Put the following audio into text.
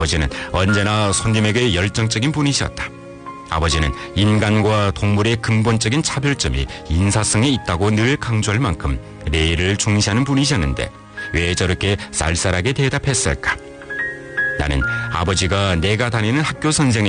아버지는 언제나 손님에게 열정적인 분이셨다. 아버지는 인간과 동물의 근본적인 차별점이 인사성에 있다고 늘 강조할 만큼礼를 중시하는 분이셨는데 왜 저렇게 쌀쌀하게 대답했을까? 나는 아버지가 내가 다니는 학교 선생님